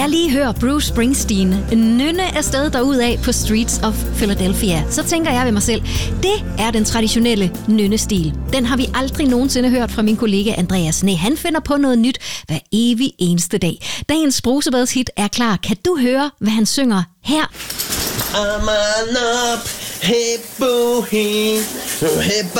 jeg lige hører Bruce Springsteen nynne afsted derudad på Streets of Philadelphia, så tænker jeg ved mig selv, det er den traditionelle nynnestil. Den har vi aldrig nogensinde hørt fra min kollega Andreas. Nej, han finder på noget nyt hver evig eneste dag. Dagens brusebadshit er klar. Kan du høre, hvad han synger her? I'm on up, hey boo, hey